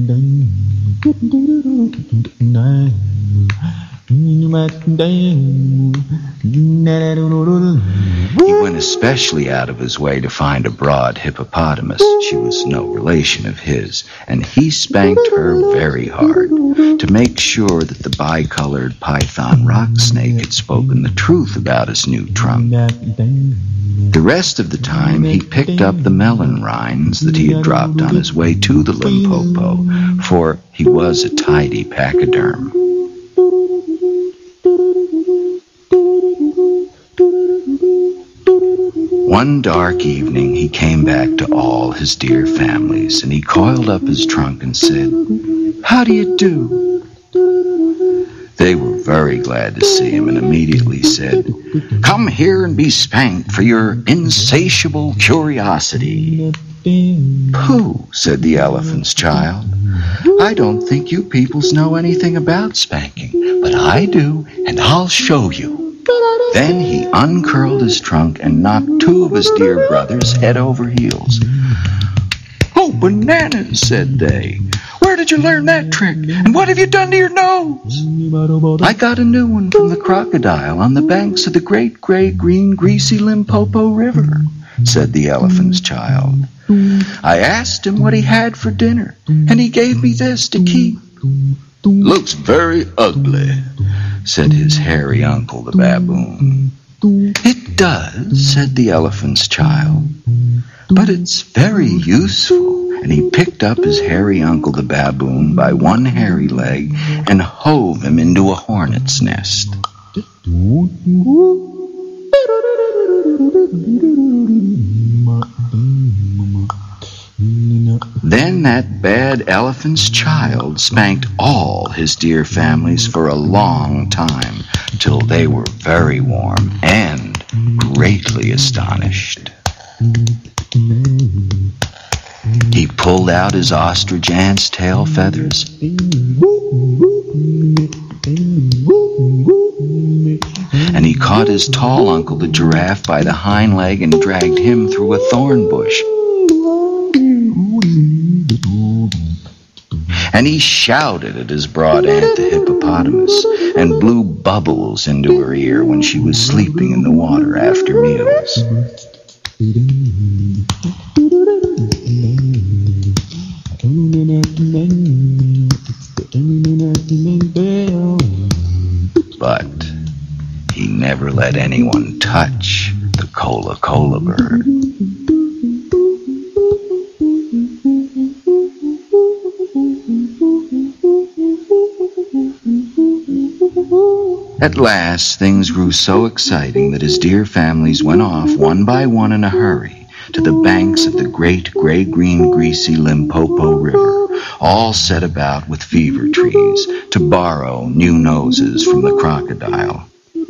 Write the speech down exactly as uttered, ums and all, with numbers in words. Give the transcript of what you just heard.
He went especially out of his way to find a broad hippopotamus. She was no relation of his, and he spanked her very hard to make sure that the bicolored python rock snake had spoken the truth about his new trunk. The rest of the time, he picked up the melon rinds that he had dropped on his way to the Limpopo, for he was a tidy pachyderm. One dark evening, he came back to all his dear families, and he coiled up his trunk and said, "How do you do?" They were very glad to see him and immediately said, "Come here and be spanked for your insatiable curiosity." "Pooh," said the elephant's child. "I don't think you peoples know anything about spanking, but I do, and I'll show you." Then he uncurled his trunk and knocked two of his dear brothers head over heels. "Oh, bananas," said they. "Where did you learn that trick? And what have you done to your nose?" "I got a new one from the crocodile on the banks of the great gray green greasy Limpopo River," said the elephant's child. "I asked him what he had for dinner, and he gave me this to keep." "Looks very ugly," said his hairy uncle, the baboon. "It does," said the elephant's child, "but it's very useful." And he picked up his hairy uncle, the baboon, by one hairy leg and hove him into a hornet's nest. Then that bad elephant's child spanked all his dear families for a long time, till they were very warm and greatly astonished. He pulled out his ostrich ant's tail feathers and he caught his tall uncle, the giraffe, by the hind leg and dragged him through a thorn bush. And he shouted at his broad aunt, the hippopotamus, and blew bubbles into her ear when she was sleeping in the water after meals. But he never let anyone touch the Cola-Cola bird. At last, things grew so exciting that his dear families went off one by one in a hurry to the banks of the great gray-green greasy Limpopo River, all set about with fever trees, to borrow new noses from the crocodile.